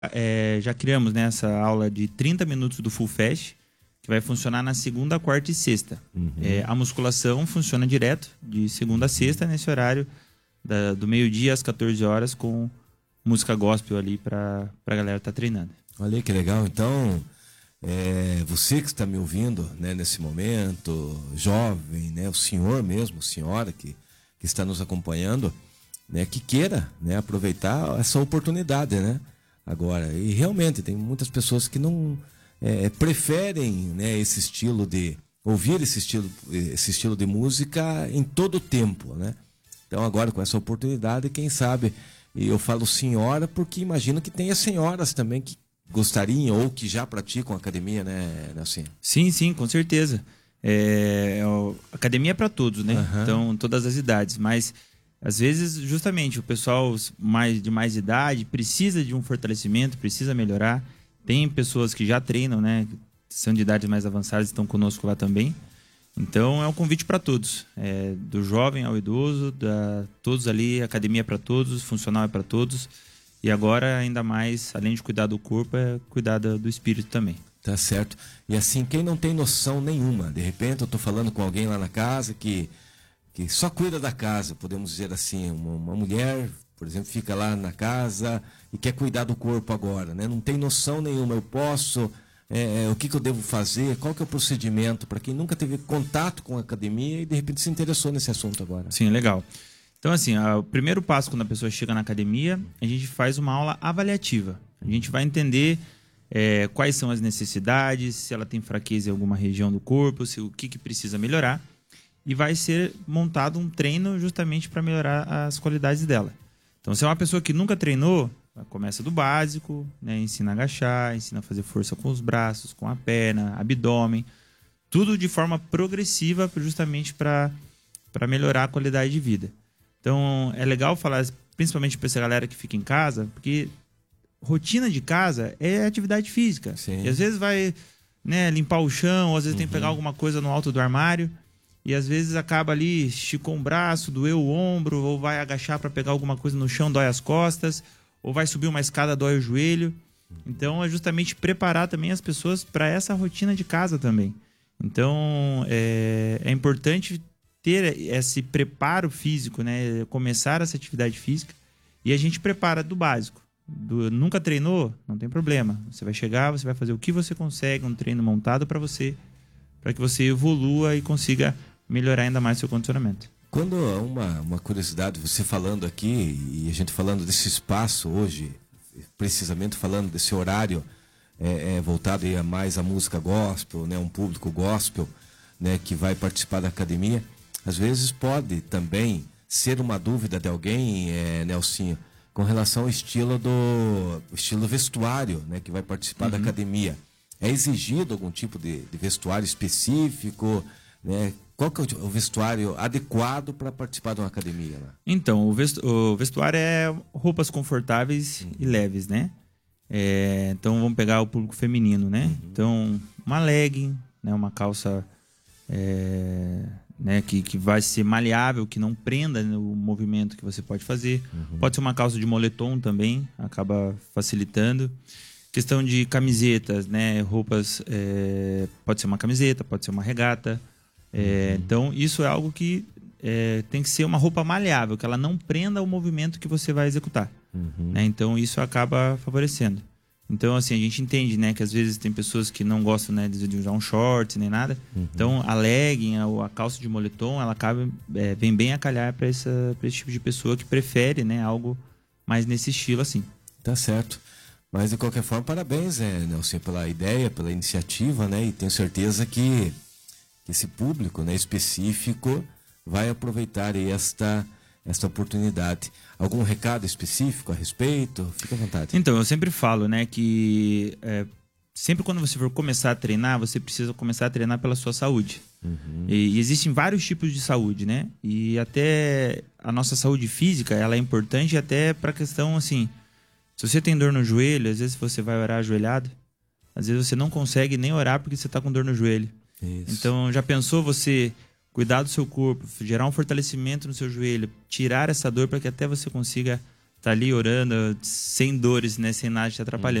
Já criamos, né, essa aula de 30 minutos do Full Fast, que vai funcionar na segunda, quarta e sexta. A musculação funciona direto, de segunda a sexta, nesse horário do meio-dia às 14 horas, com música gospel ali pra galera estar treinando. Olha aí que legal. Então, você que está me ouvindo, né, nesse momento, jovem, né, o senhor mesmo, senhora que está nos acompanhando, né, que queira, né, aproveitar essa oportunidade, né? Agora, e realmente tem muitas pessoas que não preferem, né, esse estilo de ouvir esse estilo de música em todo o tempo, né? Então agora com essa oportunidade, quem sabe, e eu falo senhora porque imagino que tenha senhoras também que gostariam ou que já praticam academia, né, Nelson? Sim, com certeza. Academia é para todos, né? Então, todas as idades, mas às vezes, justamente, o pessoal de mais idade precisa de um fortalecimento, precisa melhorar. Tem pessoas que já treinam, né? Que são de idades mais avançadas, estão conosco lá também. Então, é um convite para todos. Do jovem ao idoso, todos ali, academia para todos, funcional é para todos. E agora, ainda mais, além de cuidar do corpo, é cuidar do espírito também. Tá certo. E assim, quem não tem noção nenhuma, de repente eu tô falando com alguém lá na casa que só cuida da casa, podemos dizer assim, uma mulher, por exemplo, fica lá na casa e quer cuidar do corpo agora, né? Não tem noção nenhuma, eu posso, o que eu devo fazer, qual que é o procedimento, para quem nunca teve contato com a academia e de repente se interessou nesse assunto agora. Sim, legal. Então, assim, o primeiro passo quando a pessoa chega na academia, a gente faz uma aula avaliativa. A gente vai entender quais são as necessidades, se ela tem fraqueza em alguma região do corpo, o que precisa melhorar. E vai ser montado um treino justamente para melhorar as qualidades dela. Então, se é uma pessoa que nunca treinou, começa do básico, né? Ensina a agachar, ensina a fazer força com os braços, com a perna, abdômen. Tudo de forma progressiva justamente para melhorar a qualidade de vida. Então, é legal falar, principalmente para essa galera que fica em casa, porque rotina de casa é atividade física. Sim. E às vezes vai, né, limpar o chão, ou às vezes tem que pegar alguma coisa no alto do armário. E às vezes acaba ali, esticou um braço, doeu o ombro, ou vai agachar para pegar alguma coisa no chão, dói as costas, ou vai subir uma escada, dói o joelho. Então é justamente preparar também as pessoas para essa rotina de casa também. Então é importante ter esse preparo físico, né? Começar essa atividade física e a gente prepara do básico. Nunca treinou? Não tem problema. Você vai chegar, você vai fazer o que você consegue, um treino montado para que você evolua e consiga melhorar ainda mais seu condicionamento. Quando uma curiosidade, você falando aqui e a gente falando desse espaço hoje, precisamente falando desse horário voltado aí mais à música gospel, né, um público gospel, né, que vai participar da academia, às vezes pode também ser uma dúvida de alguém, Nelsinho, com relação ao estilo vestuário, né, que vai participar da academia. É exigido algum tipo de vestuário específico, né? Qual que é o vestuário adequado para participar de uma academia? Né? Então, o vestuário é roupas confortáveis e leves, né? Então, vamos pegar o público feminino, né? Então, uma legging, né? Uma calça né? que vai ser maleável, que não prenda no movimento que você pode fazer. Pode ser uma calça de moletom também, acaba facilitando. Questão de camisetas, né? Roupas, pode ser uma camiseta, pode ser uma regata. Então, isso é algo que tem que ser uma roupa maleável, que ela não prenda o movimento que você vai executar. Né? Então, isso acaba favorecendo. Então, assim, a gente entende, né, que às vezes tem pessoas que não gostam, né, de usar um short nem nada. Então, a legging, a calça de moletom, ela vem bem a calhar para esse tipo de pessoa que prefere, né, algo mais nesse estilo, assim. Tá certo. Mas, de qualquer forma, parabéns, Nelson, pela ideia, pela iniciativa, né? E tenho certeza que esse público, né, específico vai aproveitar aí esta oportunidade. Algum recado específico a respeito? Fica à vontade. Então, eu sempre falo, né, que sempre quando você for começar a treinar, você precisa começar a treinar pela sua saúde. E existem vários tipos de saúde, né? E até a nossa saúde física, ela é importante até para a questão, assim... Se você tem dor no joelho, às vezes você vai orar ajoelhado, às vezes você não consegue nem orar porque você está com dor no joelho. Isso. Então, já pensou você cuidar do seu corpo, gerar um fortalecimento no seu joelho, tirar essa dor para que até você consiga tá ali orando, sem dores, né? Sem nada te atrapalhando.